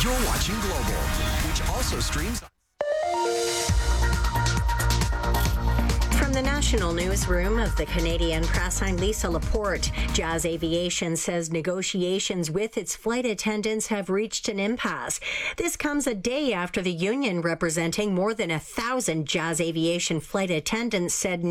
You're watching Global, which also streams. From the national newsroom of the Canadian Press, I'm Lisa Laporte. Jazz Aviation says negotiations with its flight attendants have reached an impasse. This comes a day after the union representing more than 1,000 Jazz Aviation flight attendants said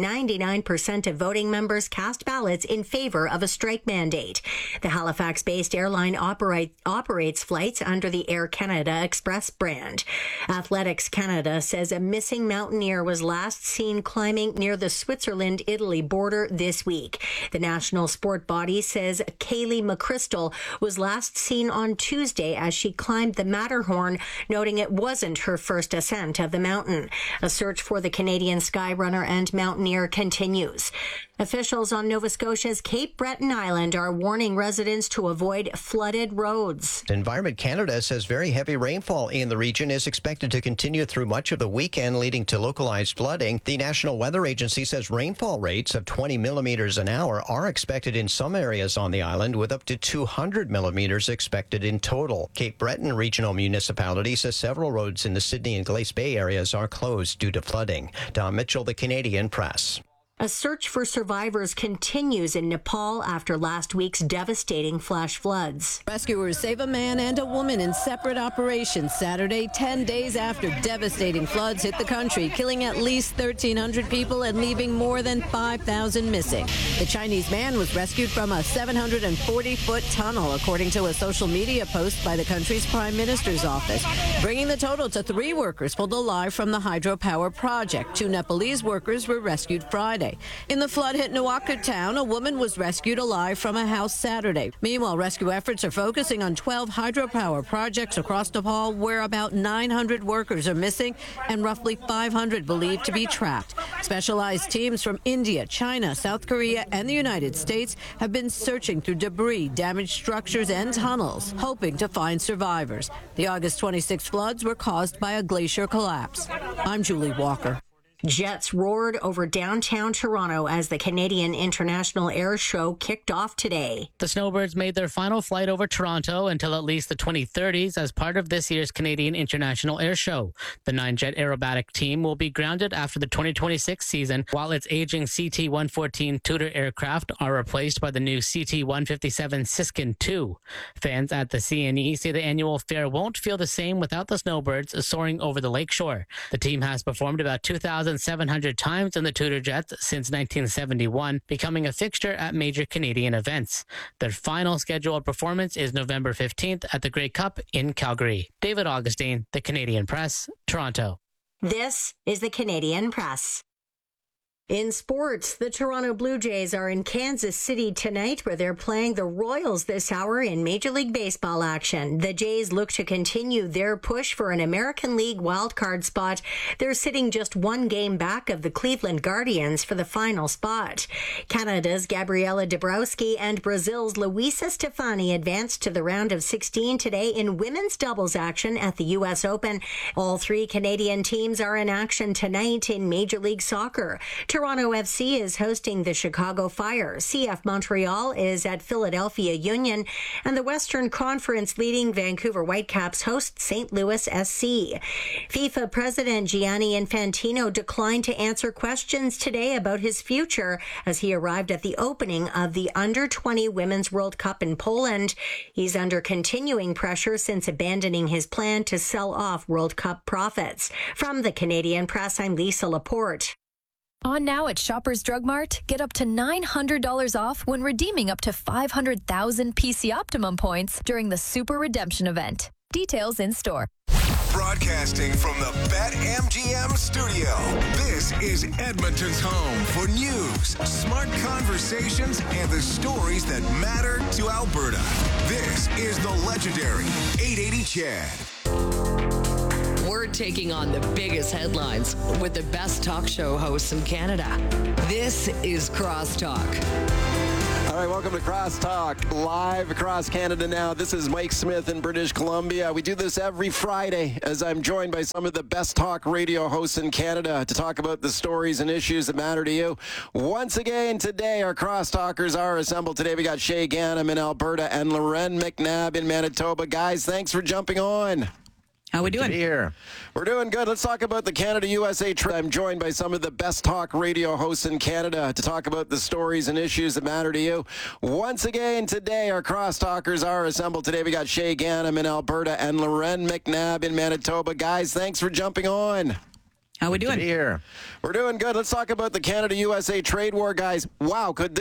99% of voting members cast ballots in favor of a strike mandate. The Halifax-based airline operates flights under the Air Canada Express brand. Athletics Canada says a missing mountaineer was last seen climbing near the Switzerland-Italy border this week. The national sport body says Kaylee McChrystal was last seen on Tuesday as she climbed the Matterhorn, noting it wasn't her first ascent of the mountain. A search for the Canadian skyrunner and mountaineer continues. Officials on Nova Scotia's Cape Breton Island are warning residents to avoid flooded roads. Environment Canada says very heavy rainfall in the region is expected to continue through much of the weekend, leading to localized flooding. The National Weather Agency says rainfall rates of 20 millimeters an hour are expected in some areas on the island, with up to 200 millimeters expected in total. Cape Breton Regional Municipality says several roads in the Sydney and Glace Bay areas are closed due to flooding. Don Mitchell, the Canadian Press. A search for survivors continues in Nepal after last week's devastating flash floods. Rescuers save a man and a woman in separate operations Saturday, 10 days after devastating floods hit the country, killing at least 1,300 people and leaving more than 5,000 missing. The Chinese man was rescued from a 740-foot tunnel, according to a social media post by the country's prime minister's office, bringing the total to 3 workers pulled alive from the hydropower project. 2 Nepalese workers were rescued Friday. In the flood-hit Nuwakot town, a woman was rescued alive from a house Saturday. Meanwhile, rescue efforts are focusing on 12 hydropower projects across Nepal, where about 900 workers are missing and roughly 500 believed to be trapped. Specialized teams from India, China, South Korea, and the United States have been searching through debris, damaged structures, and tunnels, hoping to find survivors. The August 26 floods were caused by a glacier collapse. I'm Julie Walker. Jets roared over downtown Toronto as the Canadian International Air Show kicked off today. The Snowbirds made their final flight over Toronto until at least the 2030s as part of this year's Canadian International Air Show. The 9-jet aerobatic team will be grounded after the 2026 season, while its aging CT-114 Tudor aircraft are replaced by the new CT-157 Siskin II. Fans at the CNE say the annual fair won't feel the same without the Snowbirds soaring over the lakeshore. The team has performed about 2,700 times in the Tudor jets since 1971, becoming a fixture at major Canadian events. Their final scheduled performance is November 15th at the Grey Cup in Calgary. David Augustine, the Canadian Press, Toronto. This is the Canadian Press. In sports, the Toronto Blue Jays are in Kansas City tonight, where they're playing the Royals this hour in Major League Baseball action. The Jays look to continue their push for an American League wildcard spot. They're sitting just 1 game back of the Cleveland Guardians for the final spot. Canada's Gabriela Dabrowski and Brazil's Luisa Stefani advanced to the round of 16 today in women's doubles action at the U.S. Open. All 3 Canadian teams are in action tonight in Major League Soccer. Toronto FC is hosting the Chicago Fire. CF Montreal is at Philadelphia Union. And the Western Conference leading Vancouver Whitecaps host St. Louis SC. FIFA President Gianni Infantino declined to answer questions today about his future as he arrived at the opening of the Under-20 Women's World Cup in Poland. He's under continuing pressure since abandoning his plan to sell off World Cup profits. From the Canadian Press, I'm Lisa Laporte. On now at Shoppers Drug Mart, get up to $900 off when redeeming up to 500,000 PC Optimum points during the Super Redemption event. Details in store. Broadcasting from the BetMGM studio, this is Edmonton's home for news, smart conversations, and the stories that matter to Alberta. This is the legendary 880 Chad. We're taking on the biggest headlines with the best talk show hosts in Canada. This is Crosstalk. All right, welcome to Crosstalk, live across Canada now. This is Mike Smith in British Columbia. We do this every Friday as I'm joined by some of the best talk radio hosts in Canada to talk about the stories and issues that matter to you. Once again, today, our Crosstalkers are assembled. Today, we got Shay Ganem in Alberta and Loren McNabb in Manitoba. Guys, thanks for jumping on. How we doing? Here. We're doing good. Let's talk about the Canada-USA trip. I'm joined by some of the best talk radio hosts in Canada to talk about the stories and issues that matter to you. Once again, today, our Crosstalkers are assembled. Today, we got Shay Ganem in Alberta and Loren McNabb in Manitoba. Guys, thanks for jumping on. How we doing? Here. We're doing good. Let's talk about the Canada-USA trade war, guys. Wow, could this